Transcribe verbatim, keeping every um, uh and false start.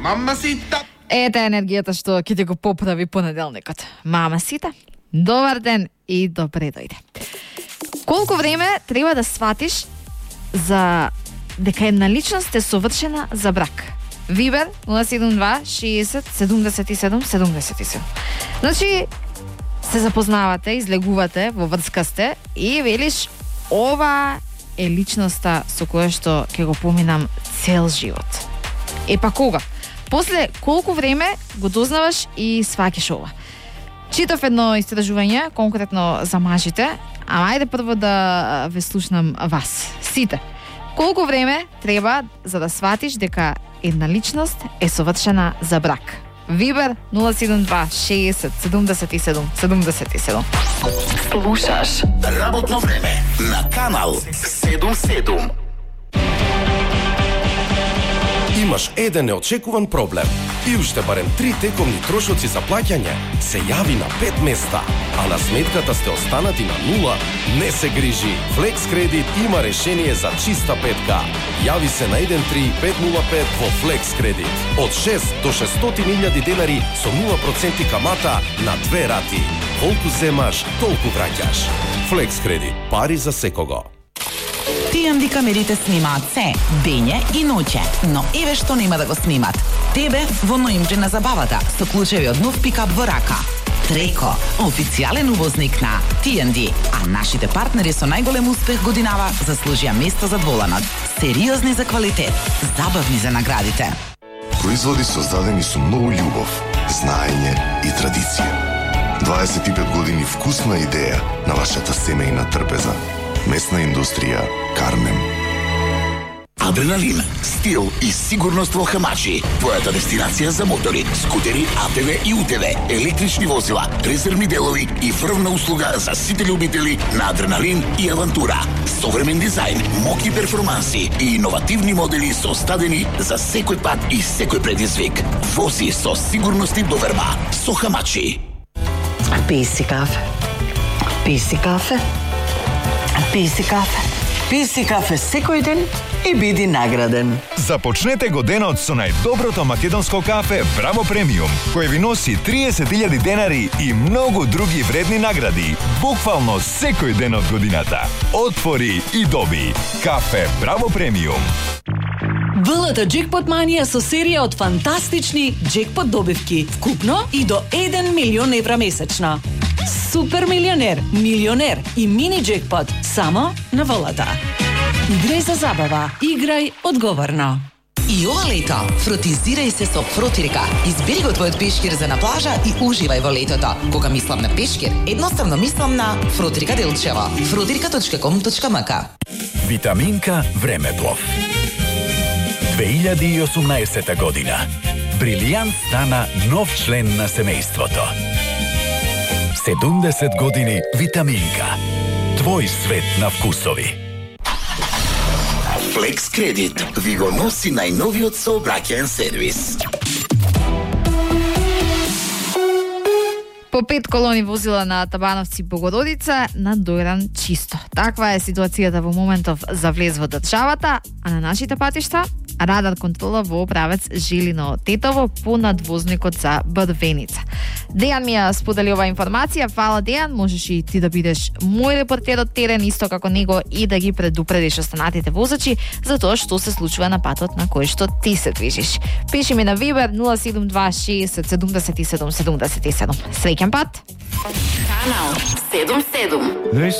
Мамасита. Ете енергијата што ќе ти го поправи понеделникот. Мамасита, добар ден и добре дојде. Колку време треба да сватиш за дека една личност е совршена за брак? Вибер нула седум два шеесет седумдесет и седум седумдесет и седум. Значи, се запознавате, излегувате, во врска сте и велиш, ова е личноста со која што ќе го поминам цел живот. Е па кога? После колку време го дознаваш и сваќаш ова? Читав едно истражување, конкретно за мажите, а ајде прво да ве слушнам вас, сите. Колку време треба за да сватиш дека една личност е совршена за брак? Вибер нула седум два шеесет седумдесет и седум седумдесет и седум. Слушаш Работно време на Канал седум седум. Имаш еден неочекуван проблем и уште барем три текомни трошоци за плаќање, се јави на пет места, а на сметката сте останати на нула. Не се грижи, Флекс Кредит има решение за чиста петка. Јави се на еден три пет нула пет во Флекс Кредит. Од шест до шестстотини илјади денари со нула проценти камата на две рати. Колку земаш, толку враќаш. Флекс Кредит, пари за секого. Ти Ен Ди камерите снимаат се, дење и ноќе, но еве што нема да го снимат. Тебе во ноември на забавата со клучеви од нов пикап во рака. Треко, официјален увозник на Ти Ен Ди, а нашите партнери со најголем успех годинава заслужија место зад воланот. Сериозни за квалитет, забавни за наградите. Производи создадени со многу љубов, знаење и традиција. дваесет и пет години вкусна идеја на вашата семејна трпеза. Месна индустрија Кармем. Адреналин, стил и сигурност во Хамачи. Твојата дестинација за мотори, скутери, А Т В и У Т В, електрични возила, резервни делови и врвна услуга за сите љубители на адреналин и авантура. Современ дизајн, моќни перформанси и иновативни модели создадени за секој пат и секој предизвик. Вози со сигурност и доверба со Хамачи. Пи си кафе. Пи си кафе. Пи си кафе. Пи си кафе секој ден и биди награден. Започнете го денот со најдоброто македонско кафе Браво Премиум, кој ви носи триесет илјади денари и многу други вредни награди, буквално секој ден од годината. Отвори и доби. Кафе Браво Премиум. ВЛТ Джекпот Манија со серија од фантастични джекпот добивки, вкупно и до еден милион евра месечно. Супер милионер, милионер и мини джекпот само на ВЛТ. Играј за забава, играј одговорно. И ова лето, фротизирај се со Фротирка. Избери го твојот пешкир за на плажа и уживај во летото. Кога мислам на пешкир, едноставно мислам на Фротирка Делчево. фротирка точка ком точка ем ка. Витаминка Времеплов. две илјади и осумнаесета година. Брилијант стана нов член на семејството. седумдесет години Витаминка. Твој свет на вкусови. Флекс Кредит ви го носи најновиот сообраќаен сервис. По пет колони возила на Табановци Богородица на Дојран чисто. Таква е ситуацијата во моментов за влез во државата, а на нашите патишта радар контрола во правец Жилино-Тетово по надвозникот за Брвеница. Дејан ми ја сподели оваа информација. Фала, Дејан, можеш и ти да бидеш мој репортер од терен, исто како него, и да ги предупредиш останатите возачи за тоа што се случува на патот на кој што ти се движиш. Пиши ми на Вибер нула седум два шеесет седумдесет и седум седумдесет и седум. Среќен пат! Канал седум седум.